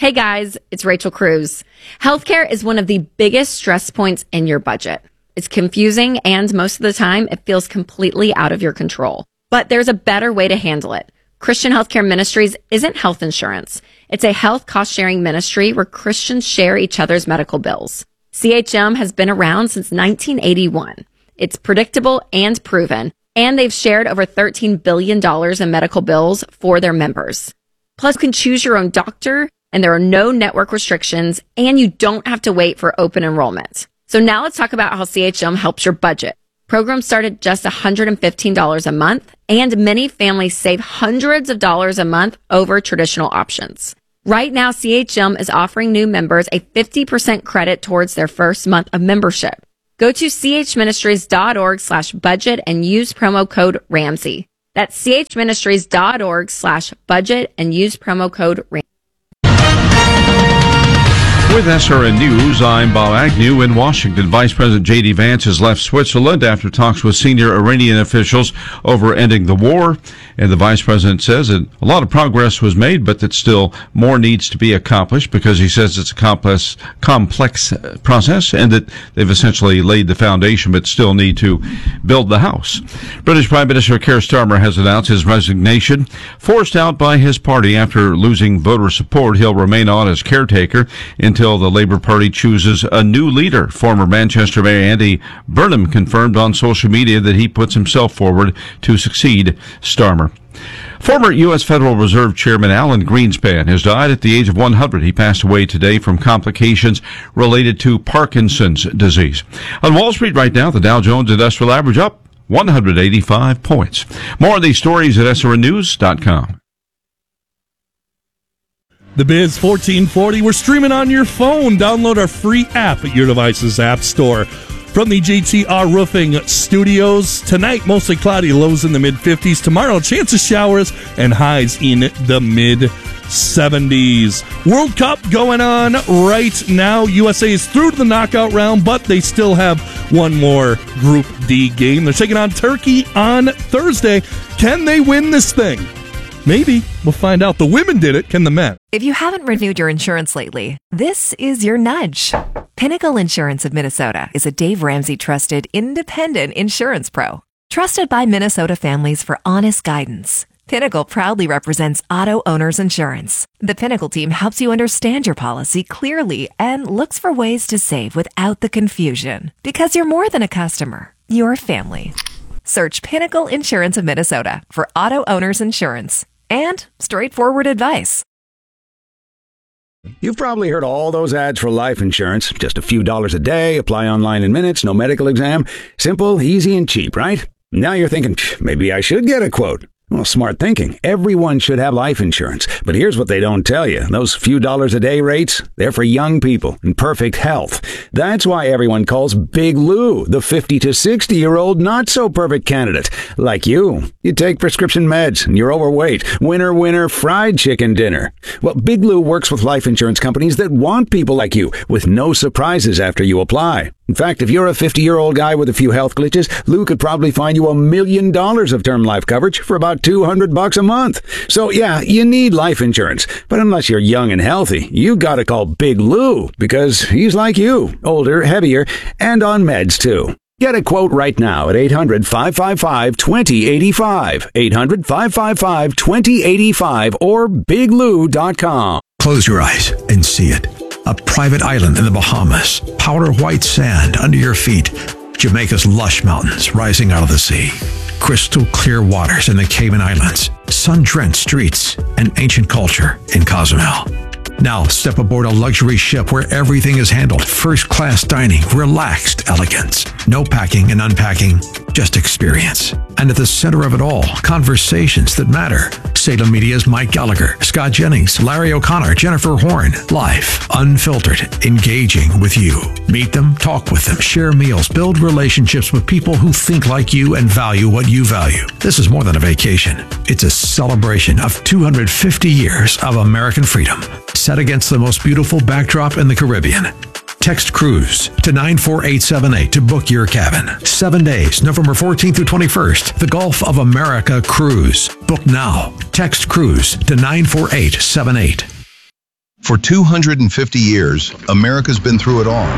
Hey guys, it's Rachel Cruz. Healthcare is one of the biggest stress points in your budget. It's confusing and most of the time it feels completely out of your control. But there's a better way to handle it. Christian Healthcare Ministries isn't health insurance. It's a health cost-sharing ministry where Christians share each other's medical bills. CHM has been around since 1981. It's predictable and proven, and they've shared over $13 billion in medical bills for their members. Plus, you can choose your own doctor, and there are no network restrictions, and you don't have to wait for open enrollment. So now let's talk about how CHM helps your budget. Programs start at just $115 a month, and many families save hundreds of dollars a month over traditional options. Right now, CHM is offering new members a 50% credit towards their first month of membership. Go to chministries.org/budget and use promo code Ramsey. That's chministries.org/budget and use promo code Ramsey. With SRN News, I'm Bob Agnew in Washington. Vice President J.D. Vance has left Switzerland after talks with senior Iranian officials over ending the war. And the vice president says that a lot of progress was made, but that still more needs to be accomplished because he says it's a complex process and that they've essentially laid the foundation but still need to build the house. British Prime Minister Keir Starmer has announced his resignation, forced out by his party after losing voter support. He'll remain on as caretaker until the Labour Party chooses a new leader. Former Manchester Mayor Andy Burnham confirmed on social media that he puts himself forward to succeed Starmer. Former U.S. Federal Reserve Chairman Alan Greenspan has died at the age of 100. He passed away today from complications related to Parkinson's disease. On Wall Street right now, the Dow Jones Industrial Average up 185 points. More of these stories at srnnews.com. The Biz 1440. We're streaming on your phone. Download our free app at your device's app store. From the JTR Roofing Studios, tonight mostly cloudy, lows in the mid-50s. Tomorrow, chance of showers and highs in the mid-70s. World Cup going on right now. USA is through to the knockout round, but they still have one more Group D game. They're taking on Turkey on Thursday. Can they win this thing? Maybe. We'll find out. The women did it. Can the men? If you haven't renewed your insurance lately, this is your nudge. Pinnacle Insurance of Minnesota is a Dave Ramsey trusted independent insurance pro. Trusted by Minnesota families for honest guidance. Pinnacle proudly represents auto owners insurance. The Pinnacle team helps you understand your policy clearly and looks for ways to save without the confusion. Because you're more than a customer, you're a family. Search Pinnacle Insurance of Minnesota for auto owners insurance and straightforward advice. You've probably heard all those ads for life insurance. Just a few dollars a day, apply online in minutes, no medical exam. Simple, easy, and cheap, right? Now you're thinking, maybe I should get a quote. Well, smart thinking. Everyone should have life insurance. But here's what they don't tell you. Those few dollars a day rates, they're for young people in perfect health. That's why everyone calls Big Lou the 50 to 60-year-old not-so-perfect candidate. Like you. You take prescription meds and you're overweight. Winner, winner, fried chicken dinner. Well, Big Lou works with life insurance companies that want people like you with no surprises after you apply. In fact, if you're a 50-year-old guy with a few health glitches, Lou could probably find you $1 million of term life coverage for about $200 a month. So yeah, you need life insurance. But unless you're young and healthy, you gotta call Big Lou because he's like you, older, heavier, and on meds too. Get a quote right now at 800-555-2085, 800-555-2085, or biglou.com. Close your eyes and see it. A private island in the Bahamas, powder white sand under your feet, Jamaica's lush mountains rising out of the sea, crystal clear waters in the Cayman Islands, sun-drenched streets, and ancient culture in Cozumel. Now step aboard a luxury ship where everything is handled. First-class dining, relaxed elegance. No packing and unpacking, just experience. And at the center of it all, conversations that matter. Salem Media's Mike Gallagher, Scott Jennings, Larry O'Connor, Jennifer Horn. Live, unfiltered, engaging with you. Meet them, talk with them, share meals, build relationships with people who think like you and value what you value. This is more than a vacation. It's a celebration of 250 years of American freedom, set against the most beautiful backdrop in the Caribbean. Text Cruise to 94878 to book your cabin. 7 days, November 14th through 21st. The Gulf of America Cruise. Book now. Text Cruise to 94878. For 250 years, America's been through it all.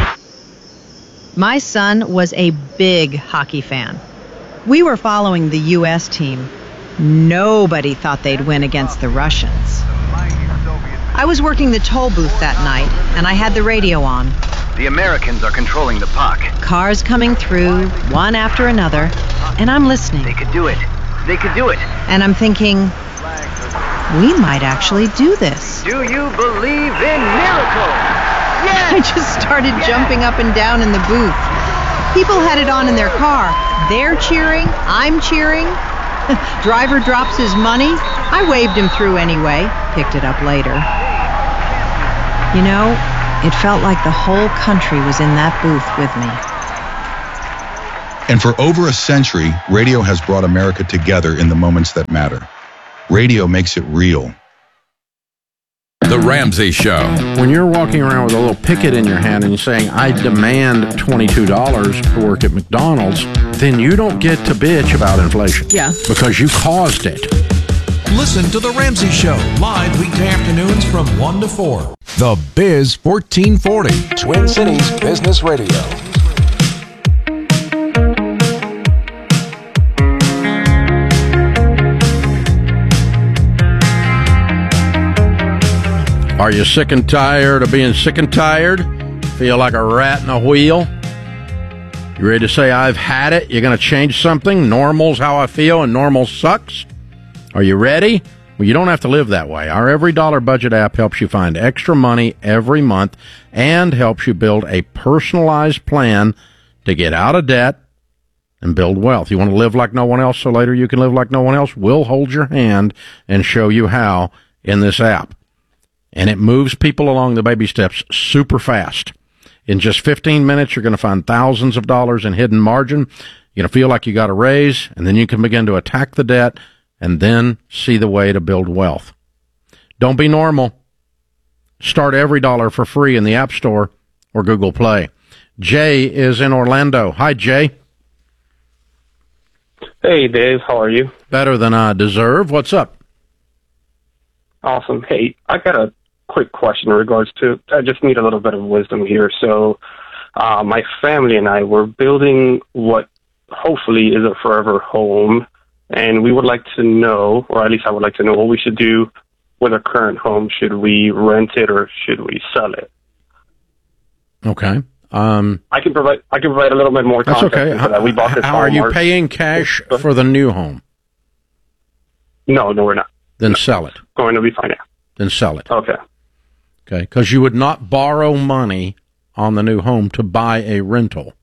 My son was a big hockey fan. We were following the U.S. team. Nobody thought they'd win against the Russians. I was working the toll booth that night, and I had the radio on. The Americans are controlling the puck. Cars coming through, one after another, and I'm listening. They could do it. They could do it. And I'm thinking, we might actually do this. Do you believe in miracles? Yes! I just started jumping up and down in the booth. People had it on in their car. They're cheering, I'm cheering. Driver drops his money. I waved him through anyway, picked it up later. You know, it felt like the whole country was in that booth with me. And for over a century, radio has brought America together in the moments that matter. Radio makes it real. The Ramsey Show. When you're walking around with a little picket in your hand and you're saying, I demand $22 to work at McDonald's, then you don't get to bitch about inflation. Yeah. Because you caused it. Listen to The Ramsey Show, live weekday afternoons from 1 to 4. The Biz 1440. Twin Cities Business Radio. Are you sick and tired of being sick and tired? Feel like a rat in a wheel? You ready to say, I've had it? You're going to change something? Normal's how I feel and normal sucks? Are you ready? Well, you don't have to live that way. Our Every Dollar Budget app helps you find extra money every month and helps you build a personalized plan to get out of debt and build wealth. You want to live like no one else so later you can live like no one else? We'll hold your hand and show you how in this app. And it moves people along the baby steps super fast. In just 15 minutes, you're going to find thousands of dollars in hidden margin. You're going to feel like you got a raise, and then you can begin to attack the debt and then see the way to build wealth. Don't be normal. Start Every Dollar for free in the App Store or Google Play. Jay is in Orlando. Hi, Jay. Hey, Dave. How are you? Better than I deserve. What's up? Awesome. Hey, I got a quick question in regards to, I just need a little bit of wisdom here. So my family and I were building what hopefully is a forever home, and we would like to know, or at least I would like to know, what we should do with our current home. Should we rent it or should we sell it? Okay. I can provide a little bit more context. That's okay. For that. We bought this how home. are you paying cash for the new home? No, we're not. Then sell it. Going to be financed. Then sell it. Okay. Okay, because you would not borrow money on the new home to buy a rental.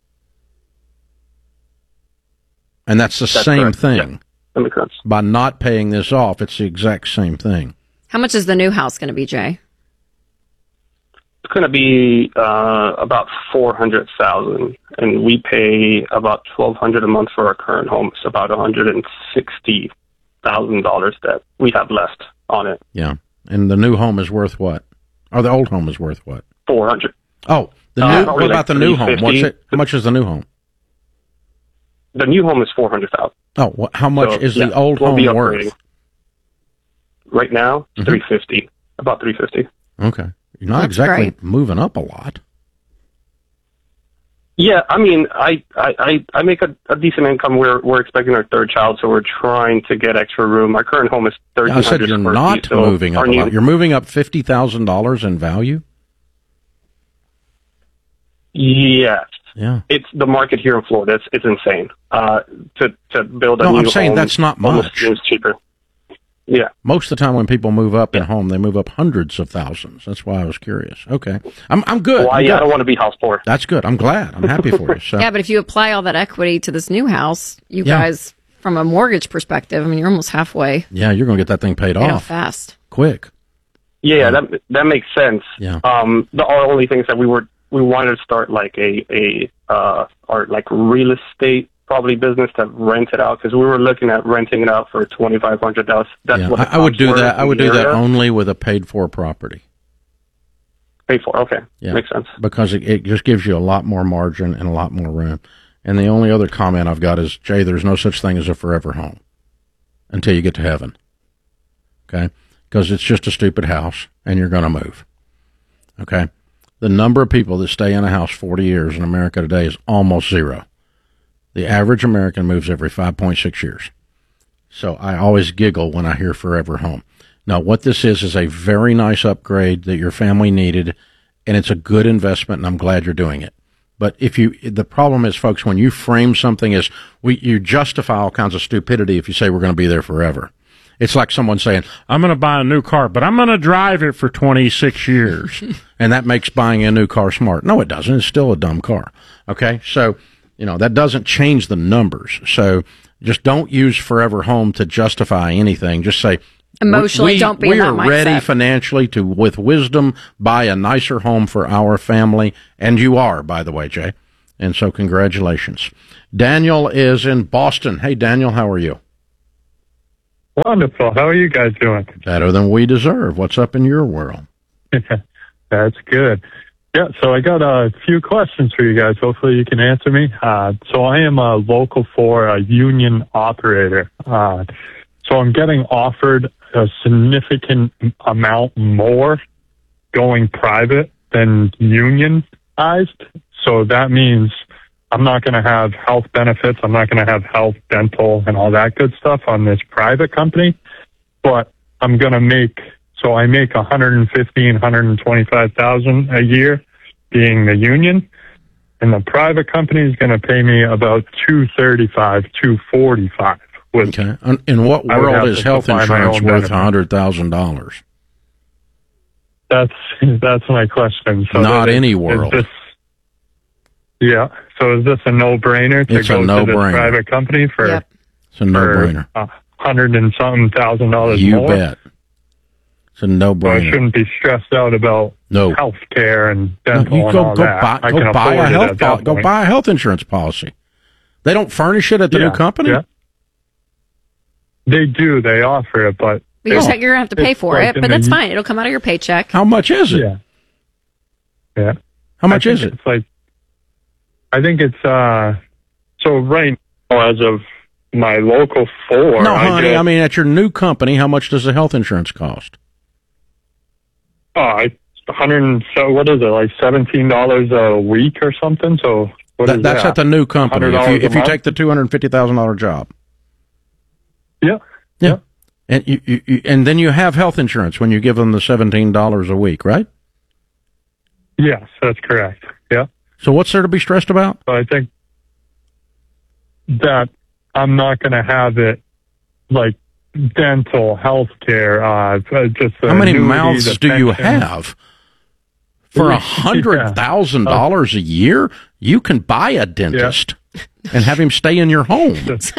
And that's the same correct. thing. Yeah, that makes sense. By not paying this off, it's the exact same thing. How much is the new house going to be, Jay? It's going to be about $400,000, and we pay about $1,200 a month for our current home. It's about $160,000 that we have left on it. Yeah, and the new home is worth what? Or the old home is worth what? $400,000. Oh, what about the new home? How much is the new home? The new home is $400,000. Oh, how much is the old home worth? Right now, $350,000. About $350,000. Okay, you're not exactly moving up a lot. Yeah, I mean, I make a decent income. We're expecting our third child, so we're trying to get extra room. Our current home is 1,300 I said you're not moving up a lot. You're moving up $50,000 in value? Yes. Yeah. It's the market here in Florida. It's insane. To build a new home. No, I'm saying that's not much. It's cheaper. Yeah. Most of the time when people move up in home, they move up hundreds of thousands. That's why I was curious. Okay. I'm good. Well, I don't want to be house poor. That's good. I'm glad. I'm happy for you. So. Yeah, but if you apply all that equity to this new house, you guys, from a mortgage perspective, I mean, you're almost halfway. Yeah, you're going to get that thing paid off. Fast. Quick. Yeah, that makes sense. Yeah. Our only thing is that we wanted to start like our real estate probably business to rent it out, because we were looking at renting it out for $2,500. That's what I would do that. I would do that only with a paid-for property. Paid for, okay, makes sense. Because it just gives you a lot more margin and a lot more room. And the only other comment I've got is, Jay, there's no such thing as a forever home until you get to heaven. Okay, because it's just a stupid house and you're going to move. Okay? The number of people that stay in a house 40 years in America today is almost zero. The average American moves every 5.6 years. So I always giggle when I hear forever home. Now, what this is a very nice upgrade that your family needed, and it's a good investment, and I'm glad you're doing it. But the problem is, folks, when you frame something as, you justify all kinds of stupidity if you say we're going to be there forever. It's like someone saying, I'm going to buy a new car, but I'm going to drive it for 26 years. And that makes buying a new car smart. No, it doesn't. It's still a dumb car. Okay? So, that doesn't change the numbers. So just don't use forever home to justify anything. Just say, emotionally, don't be in that mindset. We are ready financially to, with wisdom, buy a nicer home for our family. And you are, by the way, Jay. And so congratulations. Daniel is in Boston. Hey, Daniel, how are you? Wonderful. How are you guys doing? Better than we deserve. What's up in your world? That's good. Yeah, so I got a few questions for you guys. Hopefully you can answer me. So I am a Local 4 union operator. So I'm getting offered a significant amount more going private than unionized. So that means I'm not going to have health benefits. I'm not going to have health, dental, and all that good stuff on this private company. But I'm going to make, so I make $115,000, $125,000 a year being the union. And the private company is going to pay me about $235,000, $245,000. Okay. In what world is health insurance worth $100,000? That's my question. So not any world. Yeah. So is this a no-brainer to go to this private company for? Yep. It's a no-brainer. $100 and something thousand more. You bet. It's a no-brainer. So I shouldn't be stressed out about health care and dental and all that. Go buy a health insurance policy. They don't furnish it at the new company? Yeah. They do. They offer it, but you're going to have to pay for it, but that's fine. It'll come out of your paycheck. How much is it? Yeah. How much is it? It's like, I think it's, so right now, as of my Local 4. No, honey, I mean, at your new company, how much does the health insurance cost? It's so what is it, like $17 a week or something? So that's at the new company. If you take the $250,000 job. Yeah. And and then you have health insurance when you give them the $17 a week, right? Yes, that's correct. Yeah. So what's there to be stressed about? I think that I'm not going to have it like dental, health care, just how many mouths do you have? For $100,000 a year, you can buy a dentist and have him stay in your home.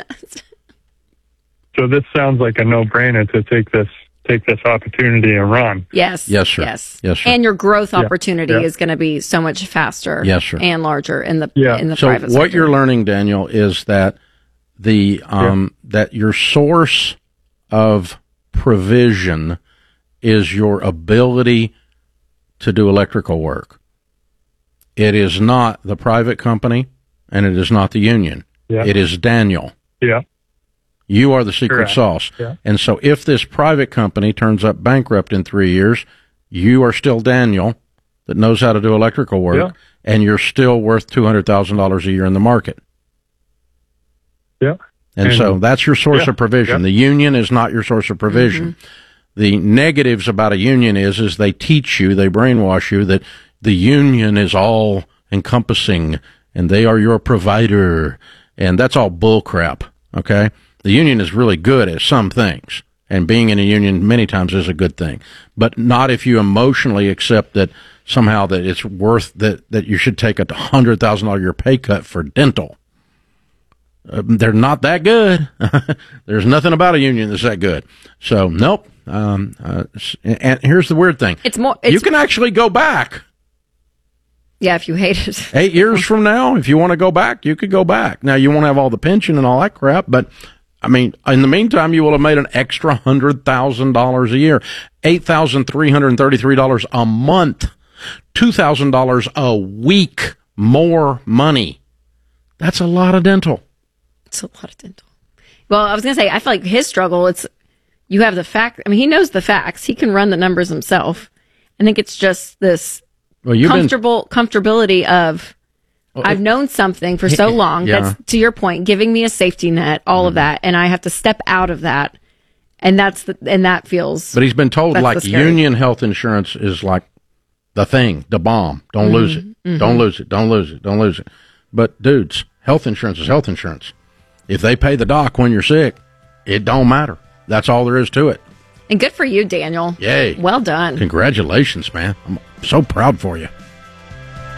So this sounds like a no-brainer to take this opportunity and run. Yes. Yes, sir. Yes. Yes, sir. And your growth opportunity is going to be so much faster. Yes, sir. And larger in the private sector. So what you're learning, Daniel, is that that your source of provision is your ability to do electrical work. It is not the private company, and it is not the union. Yeah. It is Daniel. Yeah. You are the secret sauce. Yeah. And so if this private company turns up bankrupt in 3 years, you are still Daniel that knows how to do electrical work, and you're still worth $200,000 a year in the market. Yeah. And so that's your source of provision. The union is not your source of provision. Mm-hmm. The negatives about a union is they teach you, they brainwash you that the union is all encompassing and they are your provider. And that's all bull crap. Okay. The union is really good at some things, and being in a union many times is a good thing, but not if you emotionally accept that somehow that it's worth that you should take a $100,000 a year pay cut for dental. They're not that good. There's nothing about a union that's that good. So nope. And here's the weird thing: you can actually go back. Yeah, if you hate it. 8 years from now, if you want to go back, you could go back. Now you won't have all the pension and all that crap, but I mean, in the meantime, you will have made an extra $100,000 a year, $8,333 a month, $2,000 a week more money. That's a lot of dental. It's a lot of dental. Well, I was going to say, I feel like his struggle, it's you have the fact. I mean, he knows the facts. He can run the numbers himself. I think it's just this comfortability of, I've known something for so long. Yeah. That's, to your point, giving me a safety net, all of that, and I have to step out of that, and that feels. But he's been told that's like union health insurance is like the thing, the bomb. Don't lose it. Don't lose it. Don't lose it. Don't lose it. But dudes, health insurance is health insurance. If they pay the doc when you're sick, it don't matter. That's all there is to it. And good for you, Daniel. Yay. Well done. Congratulations, man. I'm so proud for you.